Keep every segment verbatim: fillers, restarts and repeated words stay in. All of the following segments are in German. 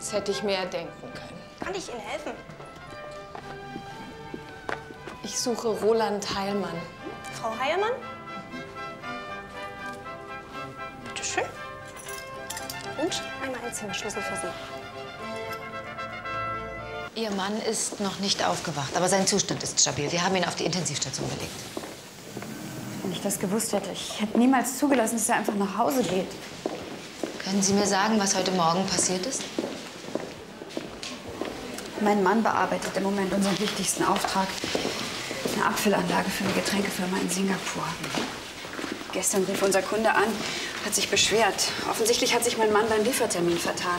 Das hätte ich mir ja denken können. Kann ich Ihnen helfen? Ich suche Roland Heilmann. Frau Heilmann? Bitte schön. Und einmal ein Zimmerschlüssel für Sie. Ihr Mann ist noch nicht aufgewacht, aber sein Zustand ist stabil. Wir haben ihn auf die Intensivstation gelegt. Wenn ich das gewusst hätte, ich hätte niemals zugelassen, dass er einfach nach Hause geht. Können Sie mir sagen, was heute Morgen passiert ist? Mein Mann bearbeitet im Moment unseren wichtigsten Auftrag. Eine Abfüllanlage für eine Getränkefirma in Singapur. Gestern rief unser Kunde an, hat sich beschwert. Offensichtlich hat sich mein Mann beim Liefertermin vertan.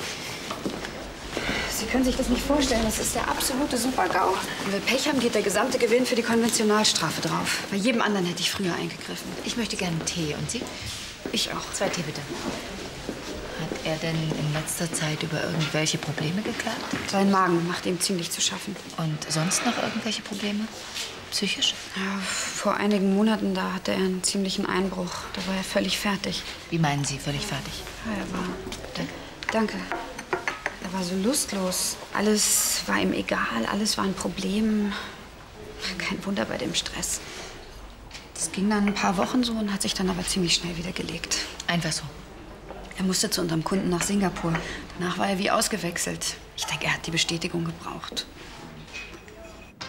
Sie können sich das nicht vorstellen, das ist der absolute Super-GAU. Wenn wir Pech haben, geht der gesamte Gewinn für die Konventionalstrafe drauf. Bei jedem anderen hätte ich früher eingegriffen. Ich möchte gerne Tee. Und Sie? Ich auch. Zwei Tee, bitte. Hat er denn in letzter Zeit über irgendwelche Probleme geklagt? Sein Magen macht ihm ziemlich zu schaffen. Und sonst noch irgendwelche Probleme? Psychisch? Ja, vor einigen Monaten, da hatte er einen ziemlichen Einbruch. Da war er völlig fertig. Wie meinen Sie, völlig fertig? Ja, er war... Danke. Danke. Er war so lustlos. Alles war ihm egal, alles war ein Problem. Kein Wunder bei dem Stress. Das ging dann ein paar Wochen so und hat sich dann aber ziemlich schnell wieder gelegt. Einfach so. Er musste zu unserem Kunden nach Singapur. Danach war er wie ausgewechselt. Ich denke, er hat die Bestätigung gebraucht.